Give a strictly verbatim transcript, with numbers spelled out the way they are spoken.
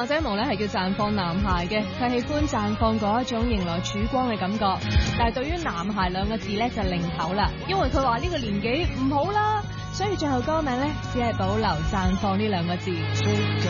華仔毛咧係叫綻放男孩嘅，佢喜歡綻放嗰一種迎來曙光嘅感覺。但係對於男孩兩個字咧就擰頭啦，因為佢話呢個年紀唔好啦，所以最後歌名咧只係保留綻放呢兩個字。